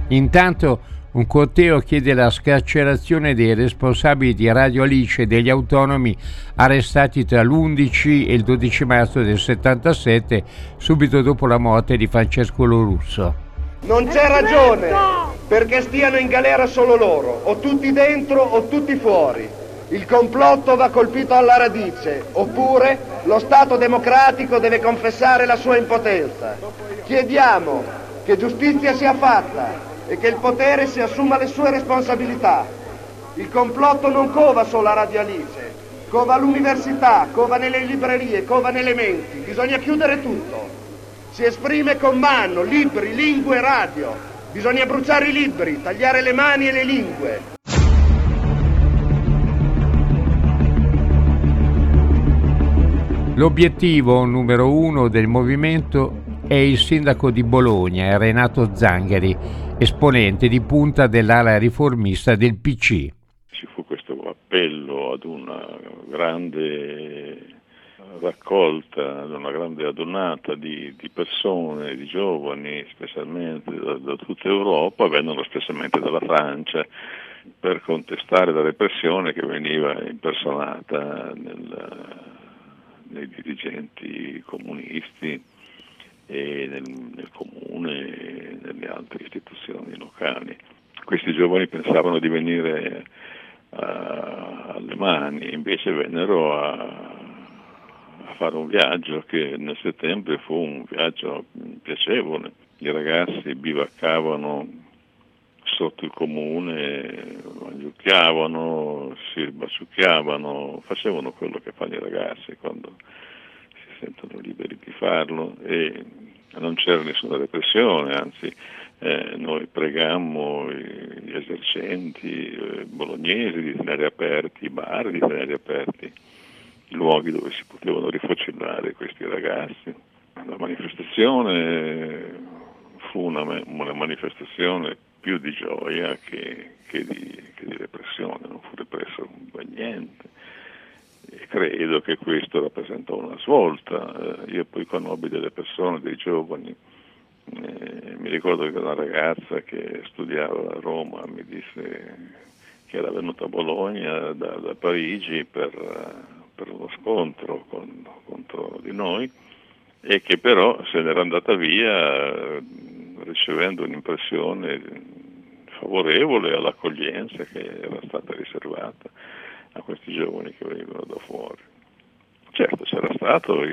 Intanto un corteo chiede la scarcerazione dei responsabili di Radio Alice e degli autonomi arrestati tra l'11 e il 12 marzo del 77, subito dopo la morte di Francesco Lorusso. Non c'è ragione perché stiano in galera solo loro, o tutti dentro o tutti fuori. Il complotto va colpito alla radice, oppure lo Stato democratico deve confessare la sua impotenza. Chiediamo che giustizia sia fatta e che il potere si assuma le sue responsabilità. Il complotto non cova solo a Radio Alice, cova all'università, cova nelle librerie, cova nelle menti. Bisogna chiudere tutto. Si esprime con mano, libri, lingue, radio. Bisogna bruciare i libri, tagliare le mani e le lingue. L'obiettivo numero uno del movimento è il sindaco di Bologna, Renato Zangheri, esponente di punta dell'ala riformista del PC. Ci fu questo appello ad una grande raccolta, ad una grande adunata di persone, di giovani, specialmente da tutta Europa, vengono specialmente dalla Francia, per contestare la repressione che veniva impersonata nei dirigenti comunisti e nel comune e nelle altre istituzioni locali. Questi giovani pensavano di venire alle mani, invece vennero a fare un viaggio che nel settembre fu un viaggio piacevole. I ragazzi bivaccavano sotto il comune, mangiucchiavano, si baciucchiavano, facevano quello che fanno i ragazzi quando si sentono liberi di farlo, e non c'era nessuna repressione, anzi noi pregammo gli esercenti bolognesi di tenere aperti i bar, di tenere aperti i luoghi dove si potevano rifocillare questi ragazzi. La manifestazione fu una manifestazione più di gioia che di repressione, non fu represso niente. E credo che questo rappresentò una svolta. Io poi conobbi delle persone, dei giovani, mi ricordo che una ragazza che studiava a Roma mi disse che era venuta a Bologna da Parigi per uno scontro contro di noi, e che però se n'era andata via ricevendo un'impressione favorevole all'accoglienza che era stata riservata a questi giovani che venivano da fuori. Certo, c'era stato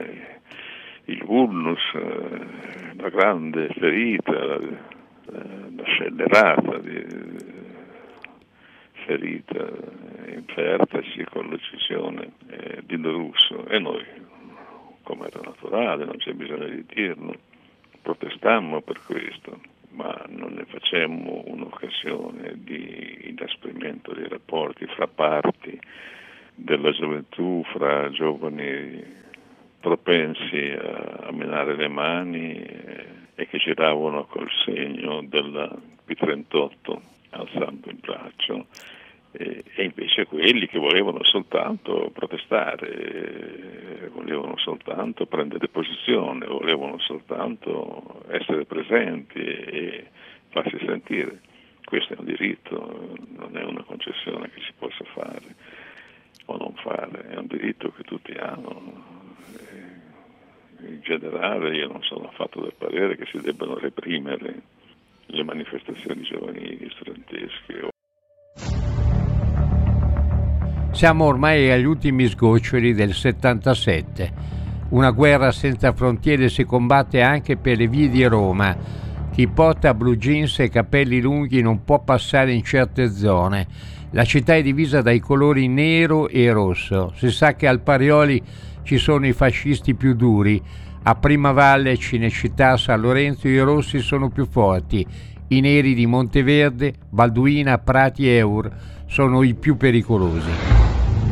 il vulnus, la grande ferita, la scellerata ferita infertaci con l'uccisione di Lorusso, e noi, come era naturale, non c'è bisogno di dirlo, protestammo per questo, ma non ne facemmo un'occasione di inasprimento dei rapporti fra parti della gioventù, fra giovani propensi a menare le mani e che giravano col segno della P38 alzando il braccio, e invece quelli che volevano soltanto protestare, volevano soltanto prendere posizione, volevano soltanto essere presenti e farsi sentire. Questo è un diritto, non è una concessione che si possa fare o non fare, è un diritto che tutti hanno. In generale io non sono affatto del parere che si debbano reprimere le manifestazioni giovanili studentesche. Siamo ormai agli ultimi sgoccioli del 77. Una guerra senza frontiere si combatte anche per le vie di Roma. Chi porta blue jeans e capelli lunghi non può passare in certe zone. La città è divisa dai colori nero e rosso. Si sa che al Parioli ci sono i fascisti più duri. A Primavalle, Cinecittà, San Lorenzo i rossi sono più forti. I neri di Monteverde, Balduina, Prati e Eur sono i più pericolosi.